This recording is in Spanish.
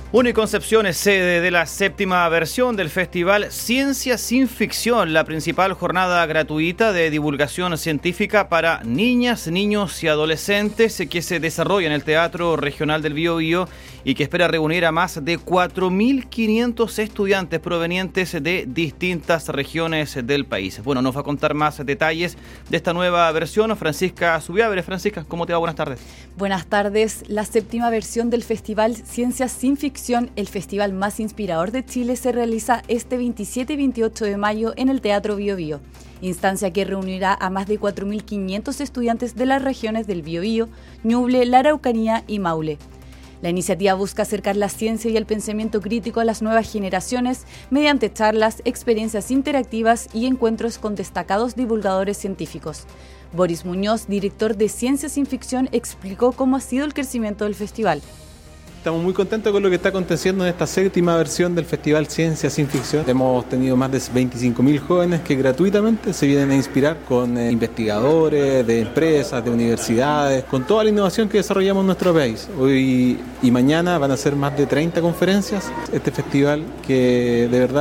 Uniconcepción es sede de la 7ª versión del Festival Ciencia Sin Ficción, la principal jornada gratuita de divulgación científica para niñas, niños y adolescentes que se desarrolla en el Teatro Regional del Biobío y que espera reunir a más de 4.500 estudiantes provenientes de distintas regiones del país. Bueno, nos va a contar más detalles de esta nueva versión Francisca Zubiabre. Francisca, ¿cómo te va? Buenas tardes. Buenas tardes. La 7ª versión del Festival Ciencia Sin Ficción, el festival más inspirador de Chile, se realiza este 27 y 28 de mayo en el Teatro Biobío, instancia que reunirá a más de 4.500 estudiantes de las regiones del Biobío, Ñuble, la Araucanía y Maule. La iniciativa busca acercar la ciencia y el pensamiento crítico a las nuevas generaciones mediante charlas, experiencias interactivas y encuentros con destacados divulgadores científicos. Boris Muñoz, director de Ciencia Sin Ficción, explicó cómo ha sido el crecimiento del festival. Estamos muy contentos con lo que está aconteciendo en esta 7ª versión del Festival Ciencia Sin Ficción. Hemos tenido más de 25.000 jóvenes que gratuitamente se vienen a inspirar con investigadores de empresas, de universidades, con toda la innovación que desarrollamos en nuestro país. Hoy y mañana van a ser más de 30 conferencias. Este festival que de verdad